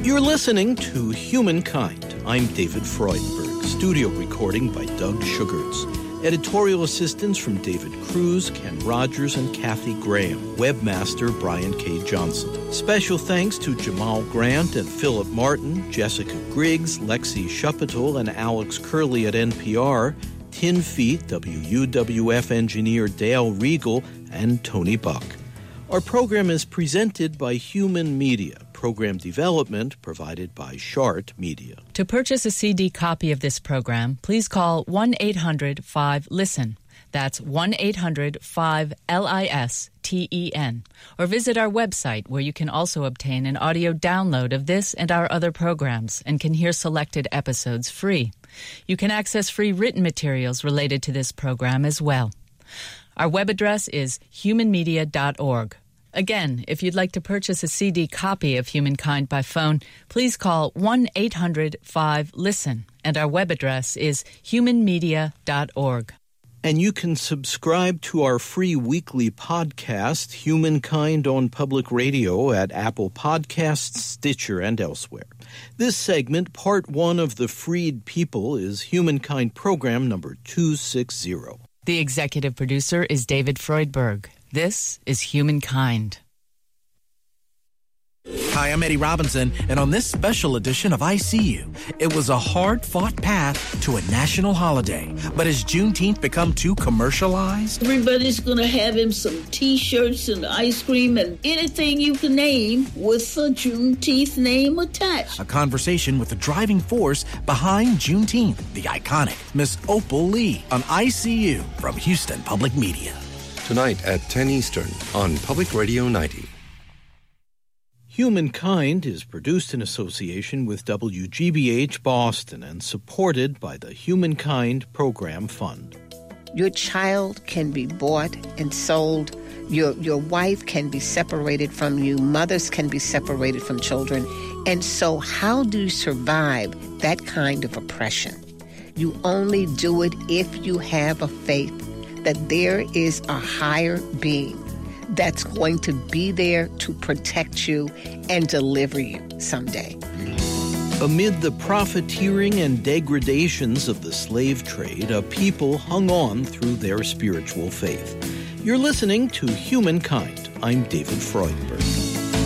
You're listening to Humankind. I'm David Freudberg. Studio recording by Doug Sugarts. Editorial assistance from David Cruz, Ken Rogers, and Kathy Graham. Webmaster Brian K. Johnson. Special thanks to Jamal Grant and Philip Martin, Jessica Griggs, Lexi Shupatel, and Alex Curley at NPR, Tin Feet, WUWF engineer Dale Regal, and Tony Buck. Our program is presented by Human Media. Program development provided by Shart Media. To purchase a CD copy of this program, please call 1-800-5LISTEN. That's 1-800-5LISTEN. Or visit our website, where you can also obtain an audio download of this and our other programs and can hear selected episodes free. You can access free written materials related to this program as well. Our web address is humanmedia.org. Again, if you'd like to purchase a CD copy of Humankind by phone, please call 1-800-5LISTEN, and our web address is humanmedia.org. And you can subscribe to our free weekly podcast, Humankind on Public Radio, at Apple Podcasts, Stitcher, and elsewhere. This segment, part 1 of The Freed People, is Humankind program number 260. The executive producer is David Freudberg. This is Humankind. Hi, I'm Eddie Robinson, and on this special edition of I See You, it was a hard-fought path to a national holiday. But has Juneteenth become too commercialized? Everybody's going to have him some T-shirts and ice cream and anything you can name with the Juneteenth name attached. A conversation with the driving force behind Juneteenth, the iconic Miss Opal Lee, on I See You from Houston Public Media. Tonight at 10 Eastern on Public Radio 90. Humankind is produced in association with WGBH Boston and supported by the Humankind Program Fund. Your child can be bought and sold. Your wife can be separated from you. Mothers can be separated from children. And so how do you survive that kind of oppression? You only do it if you have a faith that there is a higher being that's going to be there to protect you and deliver you someday. Amid the profiteering and degradations of the slave trade, a people hung on through their spiritual faith. You're listening to Humankind. I'm David Freudberg.